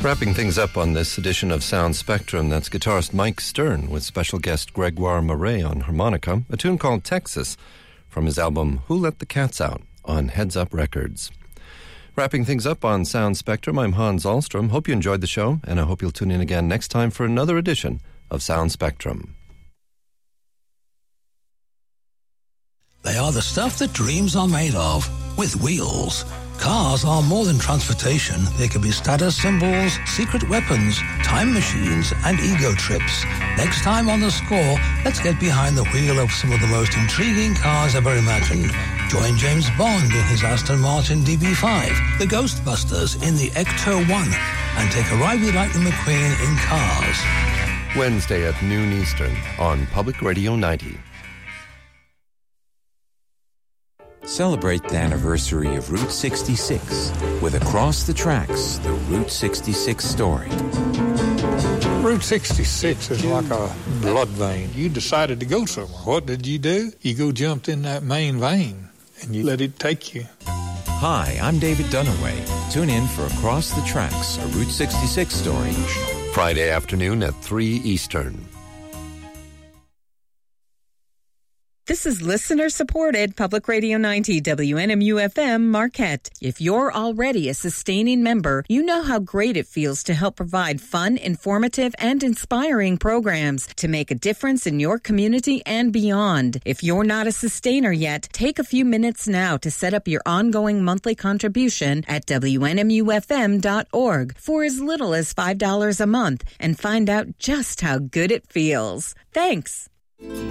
Wrapping things up on this edition of Sound Spectrum, that's guitarist Mike Stern with special guest Gregoire Murray on harmonica, a tune called Texas from his album Who Let the Cats Out on Heads Up Records. Wrapping things up on Sound Spectrum, I'm Hans Ahlstrom. Hope you enjoyed the show, and I hope you'll tune in again next time for another edition of Sound Spectrum. They are the stuff that dreams are made of, with wheels. Cars are more than transportation. They can be status symbols, secret weapons, time machines, and ego trips. Next time on The Score, let's get behind the wheel of some of the most intriguing cars ever imagined. Join James Bond in his Aston Martin DB5, the Ghostbusters in the Ecto-1, and take a ride with Lightning McQueen in Cars. Wednesday at noon Eastern on Public Radio 90. Celebrate the anniversary of Route 66 with Across the Tracks, the Route 66 story. Route 66 is like a blood vein. You decided to go somewhere. What did you do? You go jumped in that main vein, and you let it take you. Hi, I'm David Dunaway. Tune in for Across the Tracks, a Route 66 story. Friday afternoon at 3 Eastern. This is listener-supported Public Radio 90 WNMU-FM Marquette. If you're already a sustaining member, you know how great it feels to help provide fun, informative, and inspiring programs to make a difference in your community and beyond. If you're not a sustainer yet, take a few minutes now to set up your ongoing monthly contribution at WNMUFM.org for as little as $5 a month and find out just how good it feels. Thanks.